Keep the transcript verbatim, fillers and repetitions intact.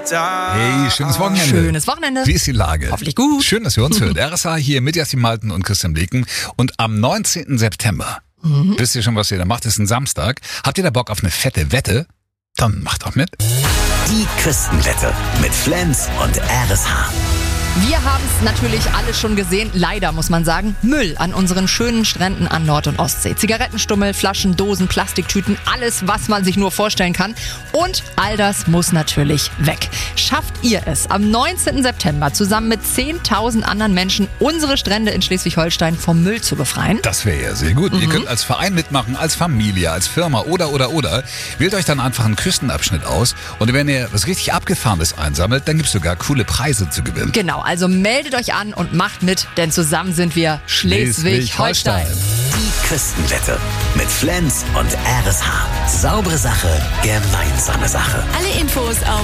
Hey, schönes Wochenende. Schönes Wochenende. Wie ist die Lage? Hoffentlich gut. Schön, dass ihr uns hört. R S H hier mit Jasmin Malten und Christian Bleken. Und am neunzehnten September, mhm. wisst ihr schon, was ihr da macht? Das ist ein Samstag. Habt ihr da Bock auf eine fette Wette? Dann macht doch mit. Die Küstenwette mit Flens und R S H. Wir haben es natürlich alle schon gesehen, leider muss man sagen, Müll an unseren schönen Stränden an Nord- und Ostsee. Zigarettenstummel, Flaschen, Dosen, Plastiktüten, alles, was man sich nur vorstellen kann. Und all das muss natürlich weg. Schafft ihr es, am neunzehnten September zusammen mit zehntausend anderen Menschen unsere Strände in Schleswig-Holstein vom Müll zu befreien? Das wäre ja sehr gut. Mhm. Ihr könnt als Verein mitmachen, als Familie, als Firma oder, oder, oder. Wählt euch dann einfach einen Küstenabschnitt aus. Und wenn ihr was richtig Abgefahrenes einsammelt, dann gibt es sogar coole Preise zu gewinnen. Genau. Also meldet euch an und macht mit, denn zusammen sind wir Schleswig-Holstein. Die Küstenwette mit Flens und R S H. Saubere Sache, gemeinsame Sache. Alle Infos auf